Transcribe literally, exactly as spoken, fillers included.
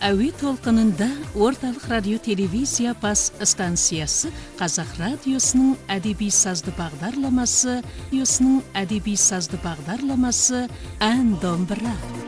әуе толқынында орталық радио телевизия бас станциясы Қазақ радиосының әдеби сазды бағдарламасы, радиосының әдеби сазды бағдарламасы ән домбыра.